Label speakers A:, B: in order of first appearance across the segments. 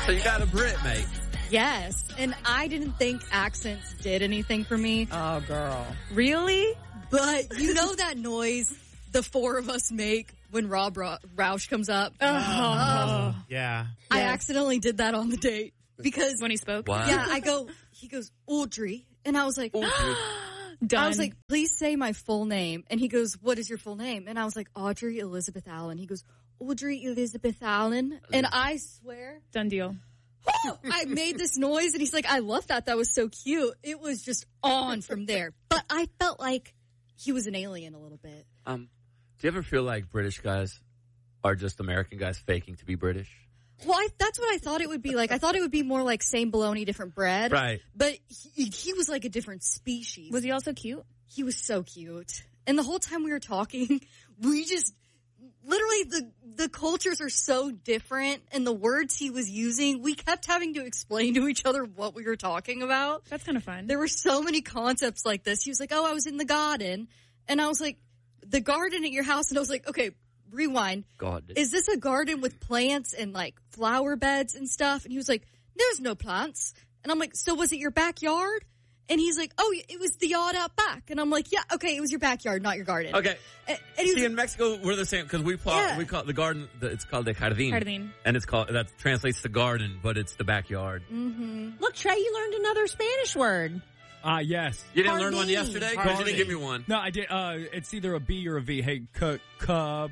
A: So you got a Brit, mate.
B: Yes. And I didn't think accents did anything for me.
C: Oh, girl.
B: Really? But you know that noise the four of us make when Rob Roush comes up?
D: Yeah.
B: I accidentally did that on the date. Because
E: when he spoke?
A: Wow.
B: Yeah, he goes, Audrey. And I was like,
E: Done.
B: I was like, please say my full name. And he goes, what is your full name? And I was like, Audrey Elizabeth Allen. He goes, Audrey Elizabeth Allen. And I swear.
E: Done deal.
B: I made this noise and he's like, I love that. That was so cute. It was just on from there. But I felt like he was an alien a little bit.
A: Do you ever feel like British guys are just American guys faking to be British?
B: Well, that's what I thought it would be like. I thought it would be more like same bologna, different bread.
A: Right.
B: But he was like a different species.
E: Was he also cute?
B: He was so cute. And the whole time we were talking, we just... Literally, the cultures are so different, and the words he was using, we kept having to explain to each other what we were talking about.
E: That's kind of fun.
B: There were so many concepts like this. He was like, I was in the garden. And I was like, the garden at your house? And I was like, okay, rewind.
A: God.
B: Is this a garden with plants and, like, flower beds and stuff? And he was like, there's no plants. And I'm like, so was it your backyard? And he's like, oh, it was the yard out back. And I'm like, yeah, okay, it was your backyard, not your garden.
A: Okay.
B: And
A: See, in Mexico, we're the same, because we call it the garden, it's called the jardín.
E: Jardín.
A: And that translates to garden, but it's the backyard.
B: Mm-hmm.
C: Look, Trey, you learned another Spanish word.
D: Yes.
A: You didn't learn one yesterday? Because you didn't give me one.
D: No, I did. It's either a B or a V. Hey, cabeas.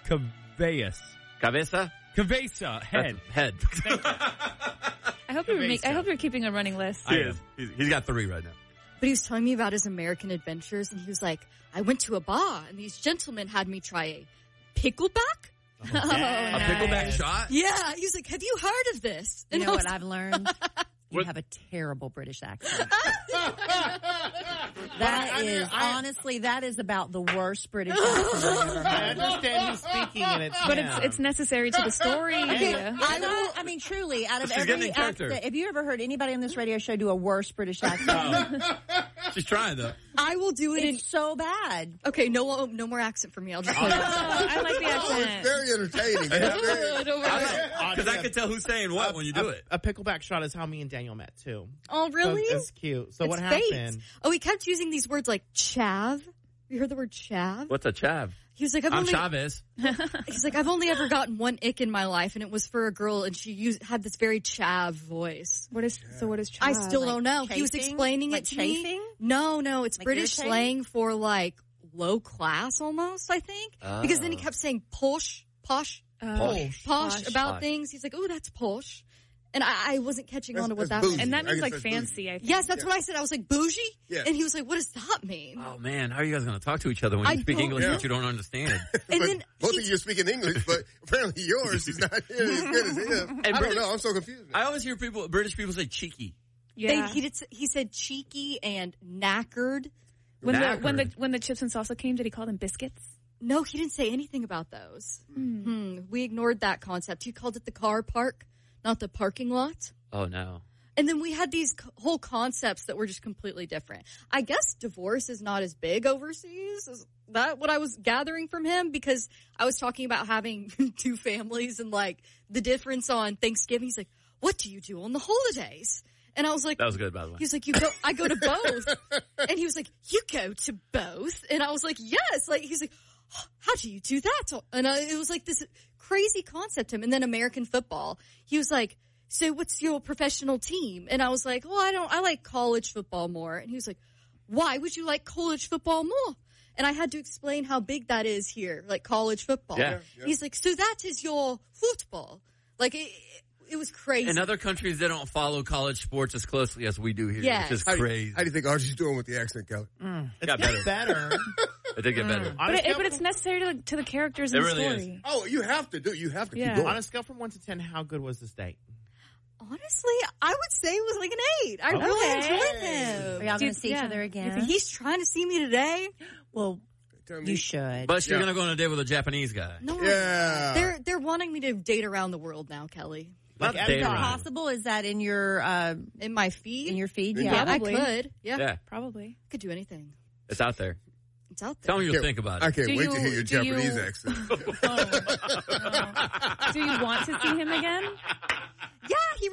A: Cabeza?
D: Cabeza. Head.
A: Head.
E: I hope you're keeping a running list.
A: He is. He's got 3 right now.
B: But he was telling me about his American adventures, and he was like, I went to a bar, and these gentlemen had me try a pickleback.
A: A pickleback shot?
B: Yeah. He was like, have you heard of this?
C: And you know what I've learned? You have a terrible British accent. That is about the worst British accent I've ever heard.
F: I understand who's speaking and
E: it's necessary to the story.
C: I mean, truly, out of every accent, have you ever heard anybody on this radio show do a worse British accent?
A: She's trying, though.
B: I will do it.
C: It's so bad.
B: Okay, no more accent for me. I'll just play
E: I like the accent.
G: It's very entertaining.
A: Because I can tell who's saying what when you do it.
F: A pickleback shot is how me and Daniel met, too.
B: Oh, really?
F: So it's cute. So
B: it's
F: what
B: fate.
F: happened?
B: Oh, he kept using these words like chav. You heard the word chav?
A: What's a chav?
B: He was like,
A: I'm Chavez.
B: He's like, I've only ever gotten one ick in my life, and it was for a girl, and she had this very chav voice.
E: What is chav?
B: I still don't know.
C: Chafing?
B: He was explaining
C: like
B: it to
C: chafing?
B: me. No, it's
C: like
B: British slang for like low class almost, I think. Because then he kept saying posh about things. He's like, oh, that's posh. And I wasn't catching on to what that meant.
E: And that means like fancy, I think.
B: Yes, that's what I said. I was like, bougie?
G: Yeah.
B: And he was like, what does that mean?
A: Oh, man. How are you guys going to talk to each other when you speak English that you don't understand?
B: And then
G: both of you are speaking English, but apparently yours is not as good as his. I don't know. I'm so confused.
A: I always hear British people say cheeky.
E: Yeah.
B: He said cheeky and knackered.
E: When the chips and salsa came, did he call them biscuits?
B: No, he didn't say anything about those. We ignored that concept. He called it the car park, not the parking lot.
A: Oh, no.
B: And then we had these whole concepts that were just completely different. I guess divorce is not as big overseas. Is that what I was gathering from him? Because I was talking about having 2 families and like the difference on Thanksgiving. He's like, what do you do on the holidays? And I was like,
A: that was good, by the way.
B: He was like, I go to both. And he was like, you go to both? And I was like, yes. Like, he's like, how do you do that? And it was like this crazy concept to him. And then American football. He was like, so what's your professional team? And I was like, I like college football more. And he was like, why would you like college football more? And I had to explain how big that is here, like college football.
A: Yeah.
B: He's like, so that is your football. Like, it was crazy.
A: In other countries, they don't follow college sports as closely as we do here,
B: yes.
A: which is crazy.
G: How do you think Archie's doing with the accent, Kelly?
F: It got better.
A: It did get better.
E: But it's necessary to the characters in the story.
G: Is. Oh, you have to keep going.
F: On a scale from 1 to 10, how good was this date?
B: Honestly, I would say it was like an 8. I really enjoyed him.
C: Are y'all going to see each other again?
B: He's trying to see me today.
C: Well, you should.
A: But you're going to go on a date with a Japanese guy.
B: No, they're wanting me to date around the world now, Kelly.
C: Is that possible? Is that in your
B: in my feed?
C: In your feed?
B: Yeah,
E: probably.
B: I could.
A: Yeah,
E: probably.
B: Could do anything.
A: It's out there.
B: It's out there.
A: Tell me you'll think about it.
G: I can't wait to hear your Japanese accent.
E: Do you want to see him again?
B: Yeah, he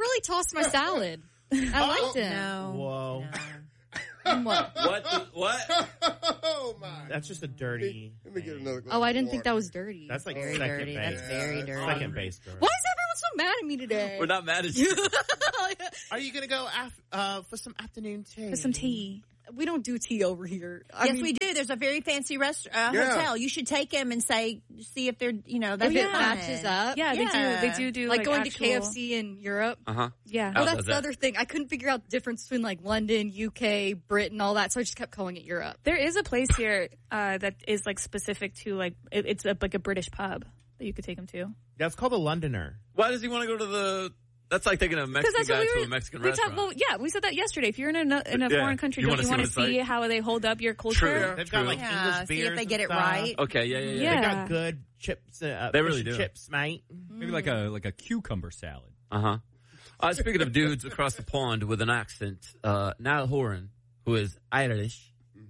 B: really tossed my salad. I liked it.
C: No.
F: Whoa.
B: What?
A: What?
G: Oh my!
F: That's just a dirty.
G: Let me get another glass.
B: Oh, I didn't
G: of
B: think
G: water.
B: that was dirty.
F: That's like
C: Very
F: second
C: dirty.
F: base.
C: That's very dirty.
F: Second base, girl.
B: Why is everyone so mad at me today?
A: We're not mad at you.
F: Are you gonna go for some afternoon tea?
E: For some tea.
B: We don't do tea over here.
C: Yes, we do. There's a very fancy hotel. You should take them and see if they're, that's
B: If it matches up.
E: Yeah, they do
B: Like going
E: actual...
B: to KFC in Europe.
A: Uh-huh.
E: Yeah.
B: Well, that's the other thing. I couldn't figure out the difference between like London, UK, Britain, all that, so I just kept calling it Europe.
E: There is a place here that is like specific to like it's like a British pub that you could take them to.
F: That's called a Londoner.
A: Why does he want to go to the... That's like taking a Mexican guy to a Mexican restaurant.
E: We said that yesterday. If you're in a foreign country, don't you want to see how they hold up your culture?
A: True.
F: They've got like English beers.
C: See if they get it
F: stuff.
C: right.
A: Okay, yeah.
F: They got good chips.
A: They really do.
F: Chips, mate.
D: Maybe like a cucumber salad.
A: Uh-huh. Speaking of dudes across the pond with an accent, Niall Horan, who is Irish.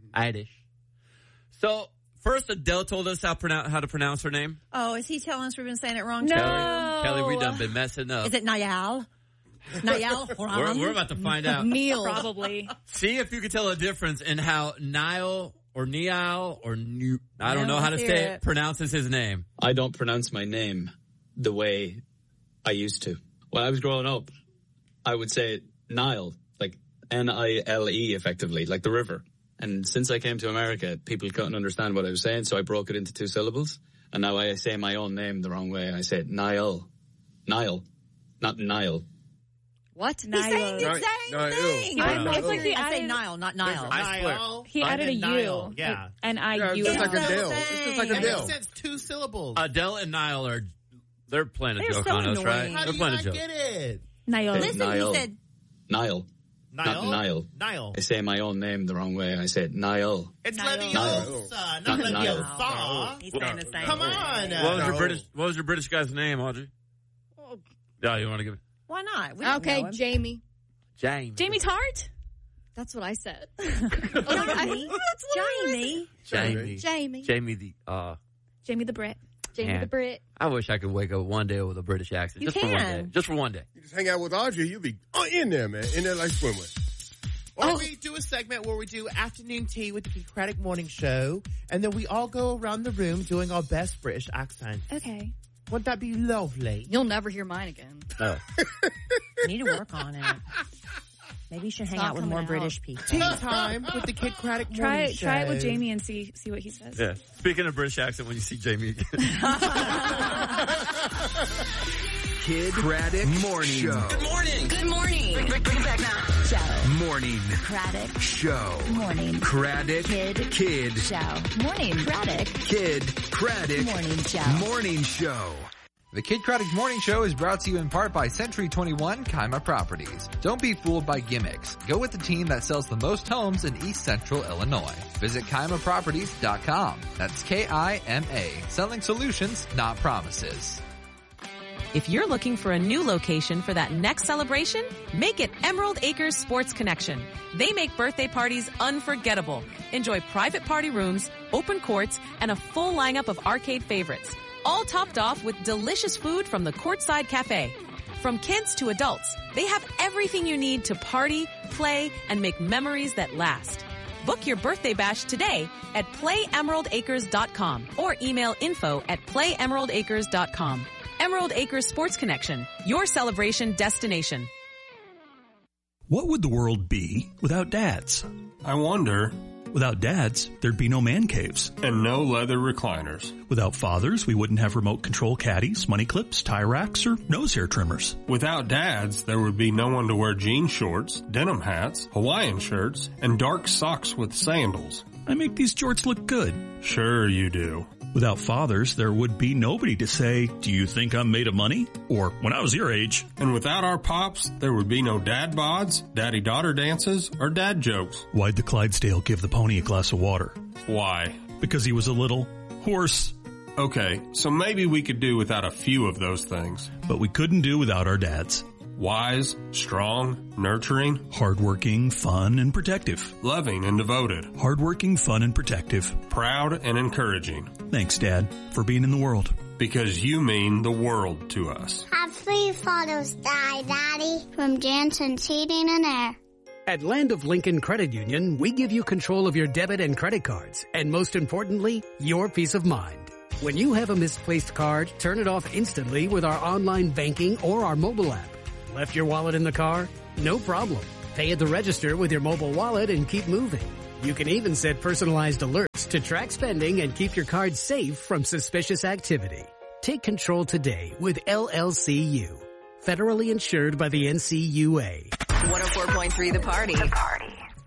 A: So, first Adele told us how to pronounce her name.
C: Oh, is he telling us we've been saying it wrong?
E: No.
A: Kelly, we done been messing up.
C: Is it Niall? Niall Horan?
A: We're about to find out.
B: Neil.
E: Probably.
A: See if you can tell a difference in how Niall or Niall or I don't know how to say it, pronounces his name.
H: I don't pronounce my name the way I used to. When I was growing up, I would say Nile, like N-I-L-E effectively, like the river. And since I came to America, people couldn't understand what I was saying, so I broke it into 2 syllables. And now I say my own name the wrong way. I say it Niall. Niall. Not Nile.
B: What?
C: He's saying the same thing.
E: It's like he
C: I say
E: added...
C: Niall, not Niall.
F: Niall.
E: He added a U.
F: Yeah.
E: N-I-U.
G: Just like Adele. It's just like
F: It
G: Adele.
F: makes sense. 2 syllables.
A: Adele and Niall they're playing a
C: They're
A: joke
C: so
A: on us, right?
C: annoying.
F: How
A: They're
F: do you
A: playing a
F: not
A: joke.
F: get it?
E: Niall.
C: Listen,
H: Niall.
C: he said
H: Nile. Not Nile.
F: Niall.
H: I say my own name the wrong way. I say it Niall.
F: It's
C: Niall.
F: Leviosa, not
H: Niall.
F: Leviosa.
C: he's saying the same.
F: Come on.
A: What was your British guy's name, Audrey? Yeah, you want to give it?
C: Why not? We don't
B: Okay,
C: know him.
B: Jamie.
E: Jamie Tart?
B: That's what I said.
C: Jamie. Jamie.
B: Jamie
E: Jamie the Brit.
B: Man. The Brit.
A: I wish I could wake up one day with a British accent.
C: You
A: just for one day.
C: can.
A: Just for one day.
G: You just hang out with Audrey, you'll be in there, man. In there like swimwear.
F: Or we do a segment where we do afternoon tea with the Democratic Morning Show, and then we all go around the room doing our best British accent.
E: Okay.
F: Wouldn't that be lovely?
B: You'll never hear mine again.
C: Need to work on it. Maybe you should hang out with more British people.
F: Tea time with the Kid Craddock Morning Show.
E: Try it with Jamie and see what he says.
A: Yeah. Speaking of British accent, when you see Jamie again.
I: Kid Craddock Morning Show.
J: Good morning. Good morning. Bring it back now.
I: Show. Morning.
J: Craddock.
I: Show.
J: Morning.
I: Craddock.
J: Kid.
I: Show.
J: Morning. Craddock.
I: Kid Craddock.
J: Morning Show.
I: Morning Show.
K: The Kid Craddock Morning Show is brought to you in part by Century 21 Kaima Properties. Don't be fooled by gimmicks. Go with the team that sells the most homes in East Central Illinois. Visit KaimaProperties.com. That's K-I-M-A. Selling solutions, not promises.
L: If you're looking for a new location for that next celebration, make it Emerald Acres Sports Connection. They make birthday parties unforgettable. Enjoy private party rooms, open courts, and a full lineup of arcade favorites. All topped off with delicious food from the Courtside Cafe. From kids to adults, they have everything you need to party, play, and make memories that last. Book your birthday bash today at playemeraldacres.com or email info@playemeraldacres.com. Emerald Acres Sports Connection, your celebration destination.
M: What would the world be without dads? I wonder. Without dads, there'd be no man caves. And no leather recliners. Without fathers, we wouldn't have remote control caddies, money clips, tie racks, or nose hair trimmers. Without dads, there would be no one to wear jean shorts, denim hats, Hawaiian shirts, and dark socks with sandals. I make these jorts look good. Sure you do. Without fathers, there would be nobody to say, do you think I'm made of money? Or, when I was your age. And without our pops, there would be no dad bods, daddy-daughter dances, or dad jokes. Why'd the Clydesdale give the pony a glass of water? Why? Because he was a little horse. Okay, so maybe we could do without a few of those things. But we couldn't do without our dads. Wise, strong, nurturing, hardworking, fun, and protective. Loving and devoted. Hardworking, fun, and protective. Proud and encouraging. Thanks, Dad, for being in the world. Because you mean the world to us.
N: Have 3 Father's Day, Daddy. From Jansen's Heating and Air.
O: At Land of Lincoln Credit Union, we give you control of your debit and credit cards, and most importantly, your peace of mind. When you have a misplaced card, turn it off instantly with our online banking or our mobile app. Left your wallet in the car? No problem. Pay at the register with your mobile wallet and keep moving. You can even set personalized alerts to track spending and keep your card safe from suspicious activity. Take control today with LLCU. Federally insured by the NCUA.
L: 104.3 The Party.